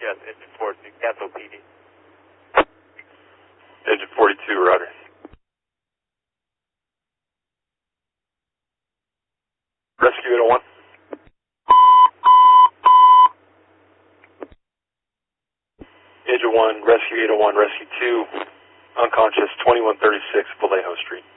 Yes, engine 42, Capital PD. Engine 42, roger. Rescue 801. Engine 1, Rescue 801, Rescue 2, unconscious, 2136 Vallejo Street.